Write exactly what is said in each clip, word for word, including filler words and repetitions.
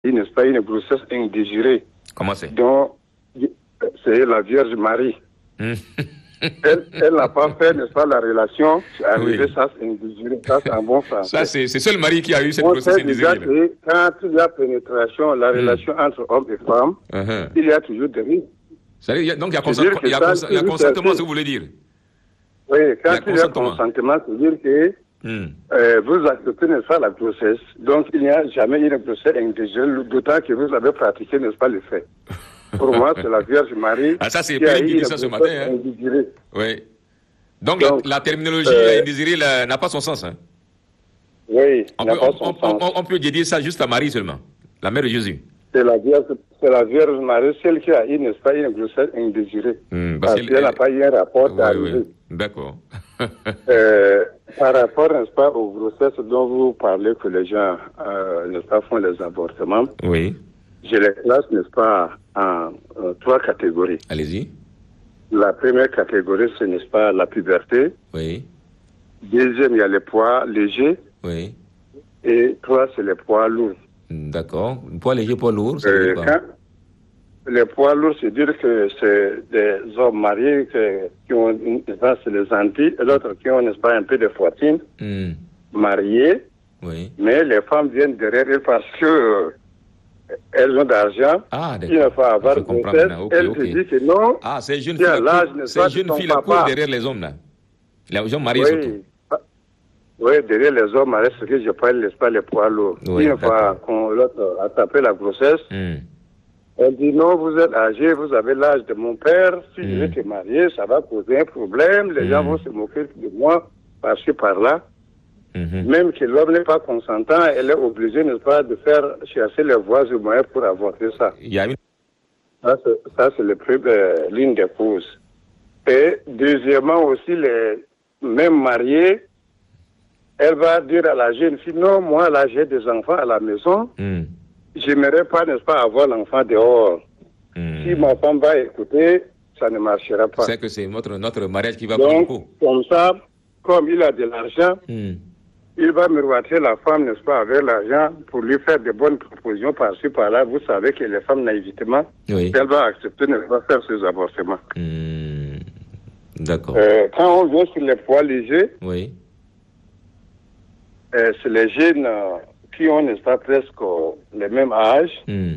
n'est-ce pas, une grossesse indésirée. Comment c'est? Donc, c'est la Vierge Marie. Mmh. Elle, elle n'a pas fait, n'est-ce pas, la relation. C'est arrivé, oui. Ça, c'est indésiré. Ça, c'est un bon français. Ça, c'est, c'est seul Marie qui a eu cette grossesse indésirée. Que quand il y a pénétration, la mmh. relation entre hommes et femmes, uh-huh. il y a toujours des risques. C'est-à-dire, donc, il y a, consent, il y a, cons- il y a consentement, ce que vous voulez dire? Oui, quand il y a, il y a consentement, c'est-à-dire que mmh. euh, vous acceptez, n'est-ce pas, la grossesse. Donc, il n'y a jamais une grossesse indésirée, d'autant que vous avez pratiqué, n'est-ce pas, le fait. Pour moi, c'est la Vierge Marie. Ah, ça, c'est Pierre qui dit ça ce matin. Hein. Oui. Donc, Donc la, la terminologie euh, indésirée là, n'a pas son sens. Hein. Oui, on n'a peut, pas on, son on, sens. On, on peut dédier ça juste à Marie seulement, la mère de Jésus. C'est la Vierge, c'est la Vierge Marie, celle qui a eu, n'est-ce pas, une grossesse indésirée. Mmh, parce, parce qu'elle n'a pas eu un rapport oui, arrivé. Oui. D'accord. euh, par rapport, n'est-ce pas, aux grossesses dont vous parlez que les gens, euh, n'est-ce pas, font les avortements. Oui. Je les classe, n'est-ce pas, en, en trois catégories. Allez-y. La première catégorie, c'est, n'est-ce pas, la puberté. Oui. Deuxième, il y a les poids légers. Oui. Et trois, c'est les poids lourds. D'accord. Poids léger, poids lourd, ça veut dire quoi? Quand les poids lourds, c'est dire que c'est des hommes mariés que, qui ont, n'est-ce pas, c'est les Antilles, et l'autre qui ont, n'est-ce pas, un peu de poitrine, mm. mariés. Oui. Mais les femmes viennent derrière elles parce que euh, elles ont d'argent. Ah, il ne faut avoir de grossesse. Okay, elles okay. te disent que non. Ah, ces jeunes filles, ces jeunes filles courent derrière les hommes, là. Les hommes mariés, oui. surtout. Oui, derrière les hommes mariés, ce que je parle, n'est-ce pas, les poids lourds. Oui, il ne faut qu'on l'autre attraper la grossesse. Mm. Elle dit non, vous êtes âgé, vous avez l'âge de mon père. Si mm. je vais te marier, ça va poser un problème. Les mm. gens vont se moquer de moi par-ci, par-là. Mm-hmm. Même que l'homme n'est pas consentant, elle est obligée, n'est-ce pas, de faire chercher les voies et moyens pour avorter ça. Il y a une... Ça, c'est, ça, c'est le premier, euh, ligne de cause. Et deuxièmement aussi, les mêmes mariés, elle va dire à la jeune fille, non, moi, là, j'ai des enfants à la maison. Mm. J'aimerais pas, n'est-ce pas, avoir l'enfant dehors. Mm. Si ma femme va écouter, ça ne marchera pas. C'est que c'est notre, notre mariage qui va Donc, prendre le coup. Comme ça, comme il a de l'argent, mm. il va miroiter la femme, n'est-ce pas, avec l'argent pour lui faire de bonnes propositions par-ci, par-là. Vous savez que les femmes, naïvement, oui. elle va accepter, n'est-ce pas, faire ses avortements. Mm. D'accord. Euh, quand on vient sur les poids légers, oui. euh, c'est les jeunes euh, qui ont, n'est-ce pas, presque euh, le même âge. Mm.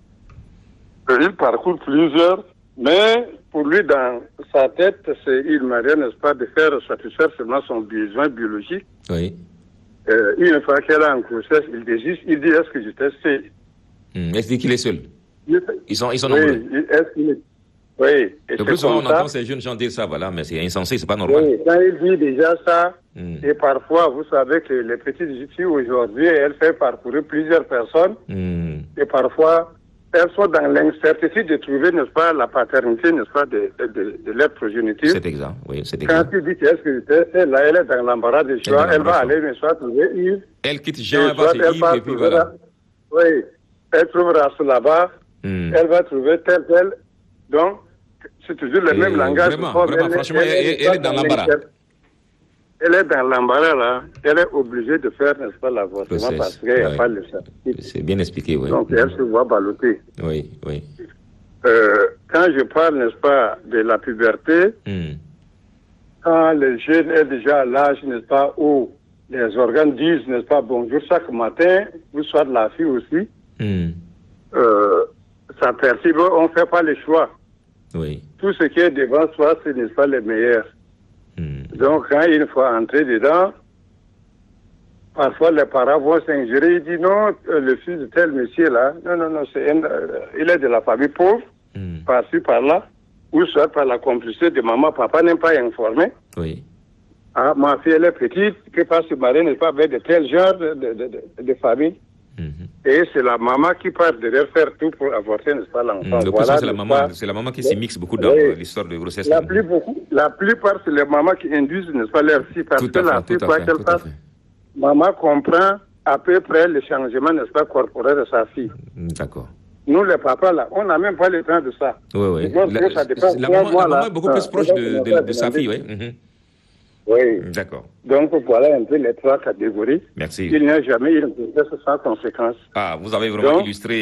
Il parcourt plusieurs, mais pour lui, dans sa tête, c'est il m'arrête, n'est-ce pas, de faire satisfaire seulement son besoin biologique. Oui. Euh, une fois qu'elle a un grossesse, il désiste, il dit, est-ce que j'étais seul? Mm. Est-ce qu'il est seul? Ils sont, ils sont oui, nombreux. Est-ce qu'il est... Oui. Et le plus souvent, on entend ces jeunes gens dire ça, voilà, mais c'est insensé, c'est pas normal. Oui, quand il dit déjà ça, mm. et parfois, vous savez que les petites filles aujourd'hui, elles font parcourir plusieurs personnes, mm. et parfois, elles sont dans l'incertitude de trouver, n'est-ce pas, la paternité, n'est-ce pas, de, de, de, de leur progéniture. C'est exact, oui, c'est exact. Quand il dit qu'est-ce que c'est, là, elle est dans l'embarras du choix, elle va aller, mais soit trouver Yves. Elle quitte Jean, elle va chez Yves, et puis voilà. Oui, elle trouvera ça là-bas, mm. elle va trouver tel, tel, donc, c'est toujours le et même langage. Vraiment, vraiment, elle, franchement, elle, elle, elle est dans l'embarras. Elle est dans l'embarras, là. Elle est obligée de faire, n'est-ce pas, l'avortement parce qu'il n'y a oui. pas le certificat. C'est bien expliqué, oui. Donc, elle se voit balloter. Oui, oui. Euh, quand je parle, n'est-ce pas, de la puberté, mm. quand le jeune est déjà à l'âge, n'est-ce pas, où les organes disent, n'est-ce pas, bonjour chaque matin, vous soyez de la fille aussi, mm. euh, ça perturbe, on ne fait pas le choix. Oui. Tout ce qui est devant soi, ce n'est pas le meilleur. Mm. Donc, quand il faut entrer dedans, parfois les parents vont s'ingérer, ils disent non, le fils de tel monsieur-là, non, non, non, c'est un, euh, il est de la famille pauvre, mm. par-ci, par-là, ou soit par la complicité de maman, papa n'est pas informé. Oui. Ah, ma fille, elle est petite, que pas se marier, n'est pas avec de tel genre de, de, de, de, de famille. Mm-hmm. Et c'est la maman qui part derrière faire tout pour avorter, n'est-ce pas, l'enfant. Mm, le voilà, c'est la maman, pas... c'est la maman qui s'immixe beaucoup dans oui. l'histoire de grossesse. La, plus beaucoup, la plupart, c'est les mamans qui induisent, n'est-ce pas, leur fille. Parce tout que la fille, quoi qu'elle fasse, maman comprend à peu près le changement, n'est-ce pas, corporel de sa fille. D'accord. Nous, les papas, là, on n'a même pas le temps de ça. Oui, oui. La, la, maman, la maman est beaucoup plus proche de, de, de sa fille, oui. Mm-hmm. Oui. D'accord. Donc voilà un peu les trois catégories. Merci. Il n'y a jamais eu une grossesse sans conséquence. Ah, vous avez vraiment Donc, illustré